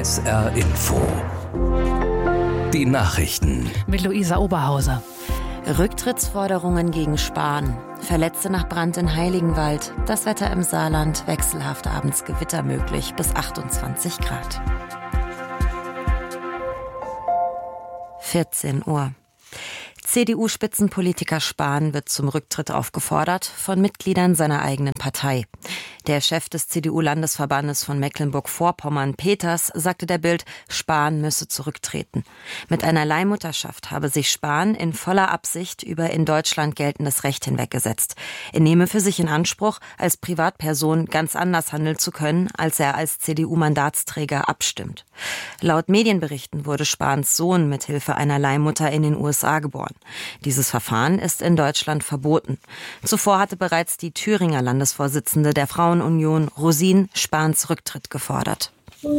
SR Info. Die Nachrichten. Mit Luisa Oberhauser. Rücktrittsforderungen gegen Spahn. Verletzte nach Brand in Heiligenwald. Das Wetter im Saarland. Wechselhaft abends Gewitter möglich bis 28 Grad. 14 Uhr. CDU-Spitzenpolitiker Spahn wird zum Rücktritt aufgefordert von Mitgliedern seiner eigenen Partei. Der Chef des CDU-Landesverbandes von Mecklenburg-Vorpommern, Peters, sagte der Bild, Spahn müsse zurücktreten. Mit einer Leihmutterschaft habe sich Spahn in voller Absicht über in Deutschland geltendes Recht hinweggesetzt. Er nehme für sich in Anspruch, als Privatperson ganz anders handeln zu können, als er als CDU-Mandatsträger abstimmt. Laut Medienberichten wurde Spahns Sohn mit Hilfe einer Leihmutter in den USA geboren. Dieses Verfahren ist in Deutschland verboten. Zuvor hatte bereits die Thüringer Landesvorsitzende der Frauenunion, Rosin, Spahns Rücktritt gefordert.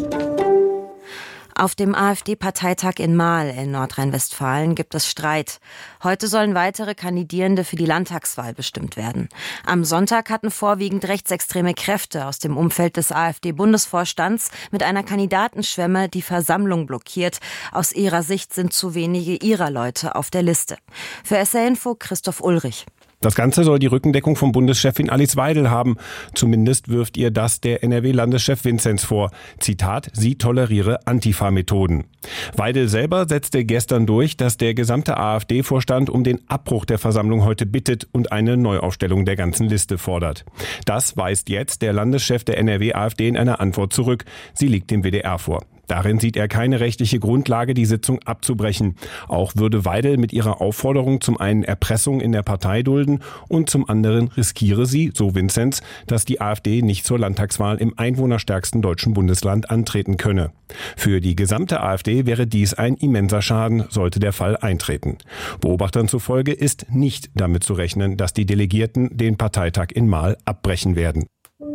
Auf dem AfD-Parteitag in Marl in Nordrhein-Westfalen gibt es Streit. Heute sollen weitere Kandidierende für die Landtagswahl bestimmt werden. Am Sonntag hatten vorwiegend rechtsextreme Kräfte aus dem Umfeld des AfD-Bundesvorstands mit einer Kandidatenschwemme die Versammlung blockiert. Aus ihrer Sicht sind zu wenige ihrer Leute auf der Liste. Für SR Info Christoph Ulrich. Das Ganze soll die Rückendeckung von Bundeschefin Alice Weidel haben. Zumindest wirft ihr das der NRW-Landeschef Vinzenz vor. Zitat, sie toleriere Antifa-Methoden. Weidel selber setzte gestern durch, dass der gesamte AfD-Vorstand um den Abbruch der Versammlung heute bittet und eine Neuaufstellung der ganzen Liste fordert. Das weist jetzt der Landeschef der NRW-AfD in einer Antwort zurück. Sie liegt dem WDR vor. Darin sieht er keine rechtliche Grundlage, die Sitzung abzubrechen. Auch würde Weidel mit ihrer Aufforderung zum einen Erpressung in der Partei dulden und zum anderen riskiere sie, so Vinzenz, dass die AfD nicht zur Landtagswahl im einwohnerstärksten deutschen Bundesland antreten könne. Für die gesamte AfD wäre dies ein immenser Schaden, sollte der Fall eintreten. Beobachtern zufolge ist nicht damit zu rechnen, dass die Delegierten den Parteitag in Marl abbrechen werden.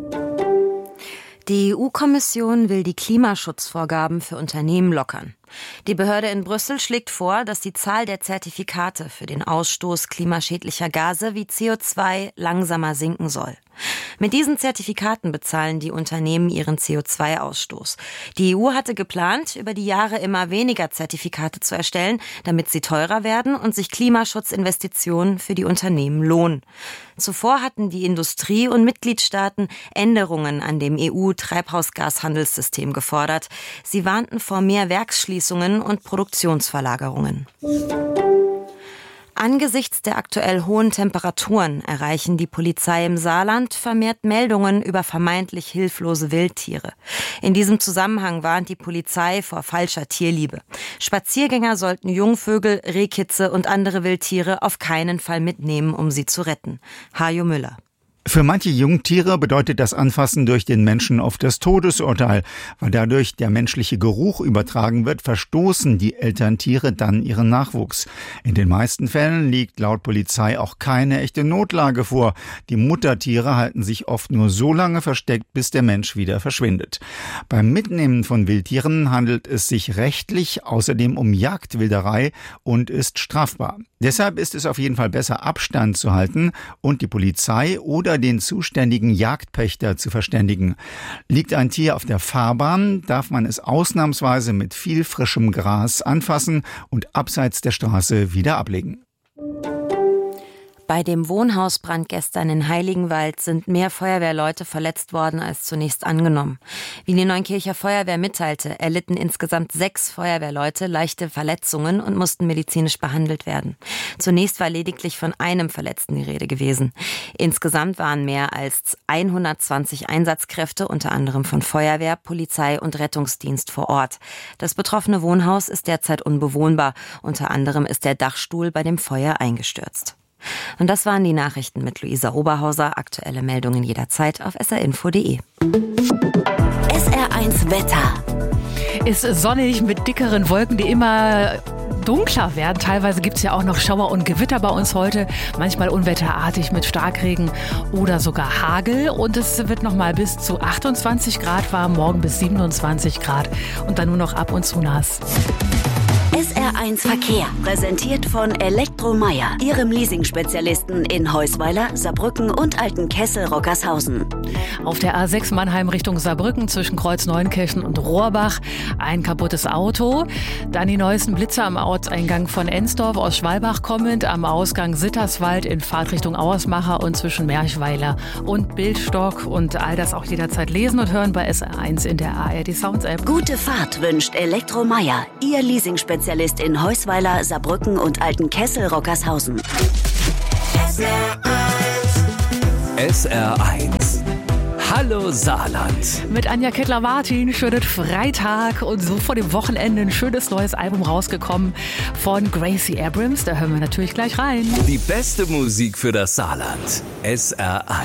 Die EU-Kommission will die Klimaschutzvorgaben für Unternehmen lockern. Die Behörde in Brüssel schlägt vor, dass die Zahl der Zertifikate für den Ausstoß klimaschädlicher Gase wie CO2 langsamer sinken soll. Mit diesen Zertifikaten bezahlen die Unternehmen ihren CO2-Ausstoß. Die EU hatte geplant, über die Jahre immer weniger Zertifikate zu erstellen, damit sie teurer werden und sich Klimaschutzinvestitionen für die Unternehmen lohnen. Zuvor hatten die Industrie und Mitgliedstaaten Änderungen an dem EU-Treibhausgashandelssystem gefordert. Sie warnten vor mehr Werksschließungen und Produktionsverlagerungen. Angesichts der aktuell hohen Temperaturen erreichen die Polizei im Saarland vermehrt Meldungen über vermeintlich hilflose Wildtiere. In diesem Zusammenhang warnt die Polizei vor falscher Tierliebe. Spaziergänger sollten Jungvögel, Rehkitze und andere Wildtiere auf keinen Fall mitnehmen, um sie zu retten. Hajo Müller. Für manche Jungtiere bedeutet das Anfassen durch den Menschen oft das Todesurteil. Weil dadurch der menschliche Geruch übertragen wird, verstoßen die Elterntiere dann ihren Nachwuchs. In den meisten Fällen liegt laut Polizei auch keine echte Notlage vor. Die Muttertiere halten sich oft nur so lange versteckt, bis der Mensch wieder verschwindet. Beim Mitnehmen von Wildtieren handelt es sich rechtlich außerdem um Jagdwilderei und ist strafbar. Deshalb ist es auf jeden Fall besser, Abstand zu halten und die Polizei oder den zuständigen Jagdpächter zu verständigen. Liegt ein Tier auf der Fahrbahn, darf man es ausnahmsweise mit viel frischem Gras anfassen und abseits der Straße wieder ablegen. Bei dem Wohnhausbrand gestern in Heiligenwald sind mehr Feuerwehrleute verletzt worden als zunächst angenommen. Wie die Neunkircher Feuerwehr mitteilte, erlitten insgesamt 6 Feuerwehrleute leichte Verletzungen und mussten medizinisch behandelt werden. Zunächst war lediglich von einem Verletzten die Rede gewesen. Insgesamt waren mehr als 120 Einsatzkräfte, unter anderem von Feuerwehr, Polizei und Rettungsdienst vor Ort. Das betroffene Wohnhaus ist derzeit unbewohnbar. Unter anderem ist der Dachstuhl bei dem Feuer eingestürzt. Und das waren die Nachrichten mit Luisa Oberhauser. Aktuelle Meldungen jederzeit auf srinfo.de. SR1 Wetter. Ist sonnig mit dickeren Wolken, die immer dunkler werden. Teilweise gibt es ja auch noch Schauer und Gewitter bei uns heute. Manchmal unwetterartig mit Starkregen oder sogar Hagel. Und es wird nochmal bis zu 28 Grad warm, morgen bis 27 Grad und dann nur noch ab und zu nass. SR1 Verkehr, präsentiert von Elektromeier, Ihrem Leasing-Spezialisten in Heusweiler, Saarbrücken und Altenkessel-Rockershausen. Auf der A6 Mannheim Richtung Saarbrücken zwischen Kreuz Neunkirchen und Rohrbach ein kaputtes Auto. Dann die neuesten Blitzer am Ortseingang von Ensdorf aus Schwalbach kommend, am Ausgang Sitterswald in Fahrtrichtung Auersmacher und zwischen Merchweiler und Bildstock. Und all das auch jederzeit lesen und hören bei SR1 in der ARD Sounds App. Gute Fahrt wünscht Elektromeier, Ihr Leasing-Spezialist in Heusweiler, Saarbrücken und Altenkessel-Rockershausen. SR1. Hallo Saarland. Mit Anja Kettler-Martin, schönen Freitag und so vor dem Wochenende ein schönes neues Album rausgekommen von Gracie Abrams. Da hören wir natürlich gleich rein. Die beste Musik für das Saarland. SR1.